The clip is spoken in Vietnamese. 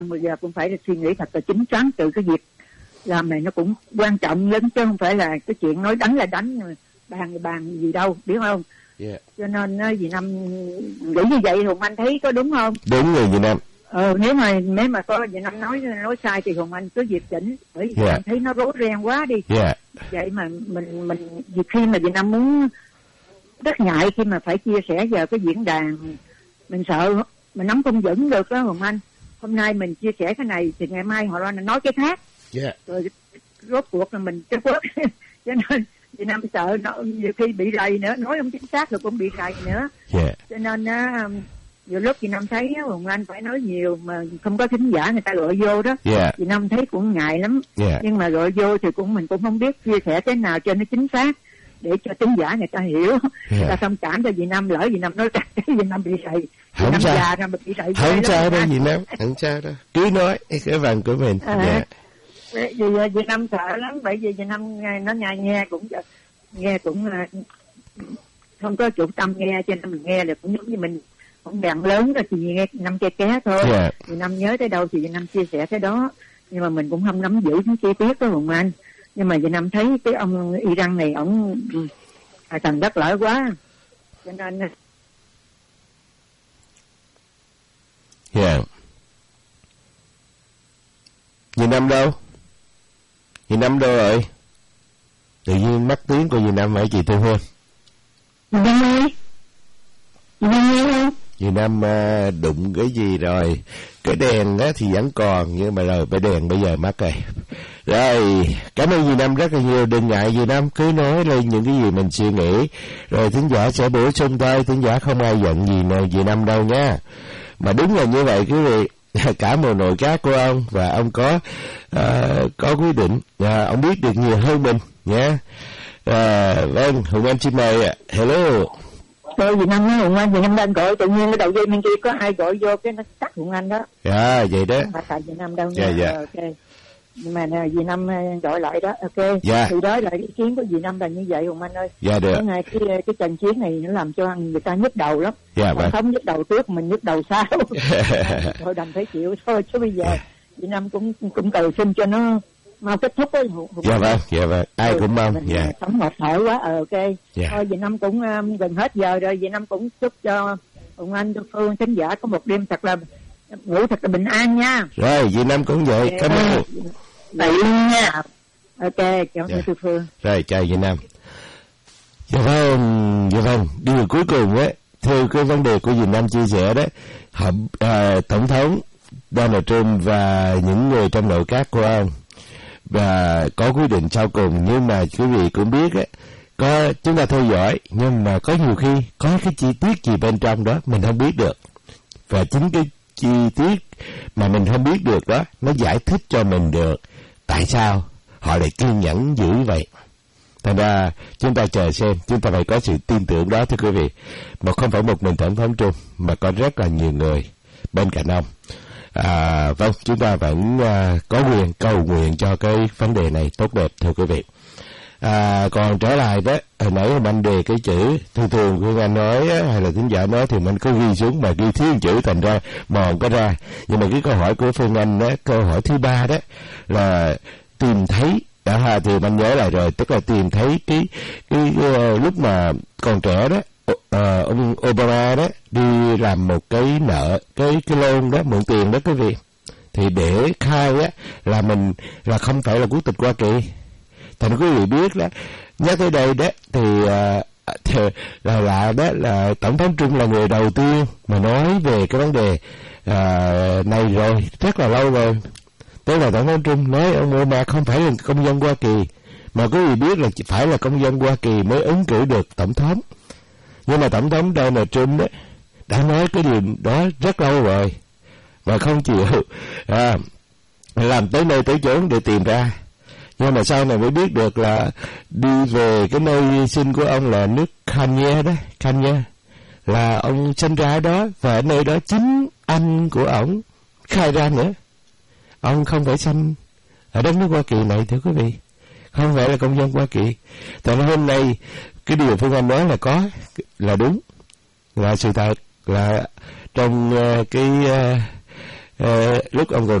bây giờ cũng phải suy nghĩ thật là chính chắn, từ cái việc làm này nó cũng quan trọng lắm, chứ không phải là cái chuyện nói đánh là đánh, bàn gì đâu, biết không? Cho nên dì Năm nghĩ như vậy. Hùng Anh thấy có đúng không? Đúng rồi dì Năm. Nếu mà có dì Năm nói sai thì Hùng Anh cứ việc chỉnh, bởi vì anh thấy nó rối ren quá đi. Vậy mà mình khi mà dì Năm muốn, rất ngại khi mà phải chia sẻ giờ cái diễn đàn, mình sợ mình nắm không vững được đó Hùng Anh. Hôm nay mình chia sẻ cái này thì ngày mai họ nói cái khác. Rồi rốt cuộc là mình chết quất. Cho nên dì Năm sợ nhiều khi bị rầy nữa, nói không chính xác rồi cũng bị rầy nữa. Cho nên nhiều lúc dì Năm thấy Hùng Anh phải nói nhiều mà không có thính giả người ta gọi vô đó. Dì Năm thấy cũng ngại lắm. Nhưng mà gọi vô thì mình cũng không biết chia sẻ thế nào cho nó chính xác, để cho thính giả người ta hiểu. Người ta thông cảm cho dì Năm, lỡ dì Năm nói cái dì Năm bị rầy. Không sao, không sao đâu dì Năm, không sao đâu, cứ nói cái phần của mình. Dì Năm sợ lắm, bởi vì dì Năm nó nghe cũng không có chủ tâm nghe, cho nên mình nghe là cũng giống như mình cũng đàn lớn rồi thì nghe Năm ke ké thôi. Dì Năm nhớ tới đâu thì dì Năm chia sẻ tới đó, nhưng mà mình cũng không nắm giữ những chi tiết đó Hùng Anh. Nhưng mà dì Năm thấy cái ông Iran này ổng thần đất lỡ quá, cho nên dì Năm đâu? Dì Năm đâu rồi? Tự nhiên mất tiếng của dì Năm hả chị Thu Hương? Dì Năm ơi, dì Năm nghe không? Dì Năm đụng cái gì rồi? Cái đèn á thì vẫn còn, nhưng mà rồi cái đèn bây giờ mất rồi. Rồi, cảm ơn dì Năm rất là nhiều. Đừng ngại dì Năm, cứ nói lên những cái gì mình suy nghĩ, rồi thính giả sẽ bổ sung thôi. Thính giả không ai giận gì nè dì Năm đâu nha. Mà đúng là như vậy quý vị. Cả một nội các của ông, và ông có quyết định, ông biết được nhiều hơn mình nhé. Vâng, Hùng Anh xin mời. Hello. Dì Năm nói Hùng Anh, dì Năm đang gọi, tự nhiên cái đầu dây bên kia có ai gọi vô cái nó tắt Hùng Anh đó. Vậy đó. Không phải tại dì Năm đâu nha. Ok. Nhưng mà dì Năm gọi lại đó. Ok. Thì đó là ý kiến của dì Năm là như vậy Hùng Anh ơi. Được. Cái trận chiến này nó làm cho người ta nhức đầu lắm. Vâng. Không nhức đầu trước, mình nhức đầu sau. Thôi đành phải chịu thôi, chứ bây giờ dì Năm cũng cầu xin cho nó mau kết thúc ấy. Dạ vâng. Ai cũng mong. Sống mệt mỏi quá. Ok. Thôi dì Năm cũng gần hết giờ rồi, dì Năm cũng chúc cho Hùng Anh, Phương, thính giả có một đêm thật là ngủ thật là bình an nha. Rồi dì Năm cũng vậy. Cảm ơn. Vậy nha. Ok, cảm ơn Thu Phương. Rồi chào dì Năm. Dạ vâng. Điều cuối cùng á, theo cái vấn đề của dì Năm chia sẻ đó, tổng thống Donald Trump và những người trong nội các của ông và có quyết định sau cùng. Nhưng mà quý vị cũng biết á, chúng ta theo dõi, nhưng mà có nhiều khi có cái chi tiết gì bên trong đó mình không biết được, và chính cái chi tiết mà mình không biết được đó, nó giải thích cho mình được tại sao họ lại kiên nhẫn dữ vậy. Thành ra chúng ta chờ xem, chúng ta phải có sự tin tưởng đó thưa quý vị. Mà không phải một mình tổng thống Trump, mà có rất là nhiều người bên cạnh ông. Vâng, chúng ta vẫn có quyền cầu nguyện cho cái vấn đề này tốt đẹp thưa quý vị. Còn trở lại đó, hồi nãy anh đề cái chữ thường Phương Anh nói hay là thính giả nói thì mình cứ ghi xuống, mà ghi thiếu chữ thành ra mòn có ra. Nhưng mà cái câu hỏi của Phương Anh đó, câu hỏi thứ 3 đó là tìm thấy, thì anh nhớ lại rồi, tức là tìm thấy cái lúc mà còn trẻ đó, ông Obama đó đi làm một cái nợ, cái loan đó, mượn tiền đó quý vị, thì để khai á là mình là không phải là quốc tịch Hoa Kỳ. Thành quý vị biết đó, nhắc tới đây đó thì là đó là tổng thống Trung là người đầu tiên mà nói về cái vấn đề này rồi, rất là lâu rồi. Tức là tổng thống Trung nói ông Obama không phải là công dân Hoa Kỳ, mà quý vị biết là phải là công dân Hoa Kỳ mới ứng cử được tổng thống. Nhưng mà tổng thống Donald Trump đó đã nói cái điều đó rất lâu rồi và không chịu làm tới nơi tới chốn để tìm ra. Nhưng mà sau này mới biết được là đi về cái nơi sinh của ông là nước Kenya đó, Kenya là ông sinh ra ở đó, và ở nơi đó chính anh của ổng khai ra nữa, ông không phải sinh ở đất nước Hoa Kỳ này thưa quý vị, không phải là công dân Hoa Kỳ. Tại nên hôm nay cái điều Phương Anh nói là có, là đúng, là sự thật, là trong lúc ông còn